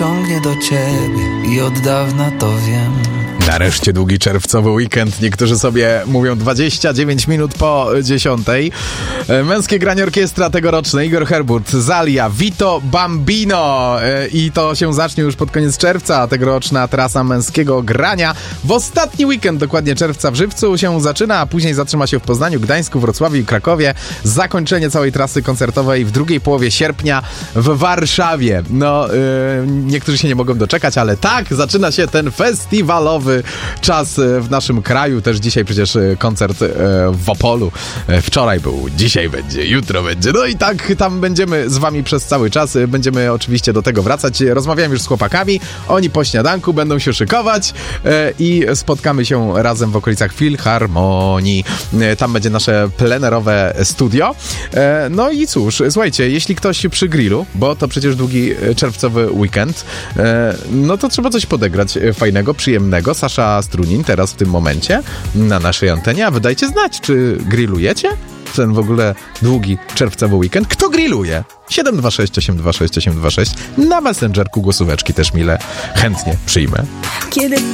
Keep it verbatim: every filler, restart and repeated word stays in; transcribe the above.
ciągnie do ciebie i od dawna to wiem. Nareszcie długi czerwcowy weekend. Niektórzy sobie mówią dwadzieścia dziewięć minut po dziesiątej. Męskie granie orkiestra tegoroczne. Igor Herbut, Zalia, Vito Bambino. I to się zacznie już pod koniec czerwca. Tegoroczna trasa męskiego grania. W ostatni weekend, dokładnie czerwca, w Żywcu się zaczyna, a później zatrzyma się w Poznaniu, Gdańsku, Wrocławiu i Krakowie. Zakończenie całej trasy koncertowej w drugiej połowie sierpnia w Warszawie. No, yy, niektórzy się nie mogą doczekać, ale tak, zaczyna się ten festiwalowy czas w naszym kraju. Też dzisiaj przecież koncert w Opolu. Wczoraj był, dzisiaj będzie, jutro będzie. No i tak tam będziemy z wami przez cały czas. Będziemy oczywiście do tego wracać. Rozmawiałem już z chłopakami. Oni po śniadanku będą się szykować i spotkamy się razem w okolicach Filharmonii. Tam będzie nasze plenerowe studio. No i cóż, słuchajcie, jeśli ktoś przy grillu, bo to przecież długi czerwcowy weekend, no to trzeba coś podegrać fajnego, przyjemnego. Sasza Strunin teraz w tym momencie na naszej antenie, a wy dajcie znać, czy grillujecie ten w ogóle długi czerwcowy weekend. Kto grilluje? siedem dwa sześć osiem dwa sześć osiem dwa sześć. Na Messengerku głosóweczki też mile chętnie przyjmę. Kiedy